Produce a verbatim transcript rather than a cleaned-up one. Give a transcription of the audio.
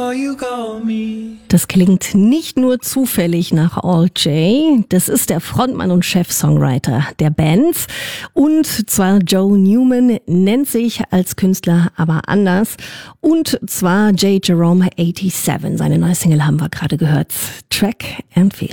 before you go me. Das klingt nicht nur zufällig nach Al Jay. Das ist der Frontmann und Chef-Songwriter der Band. Und zwar Joe Newman, nennt sich als Künstler aber anders. Und zwar J. Jerome siebenundachtzig. Seine neue Single haben wir gerade gehört. Track and Field.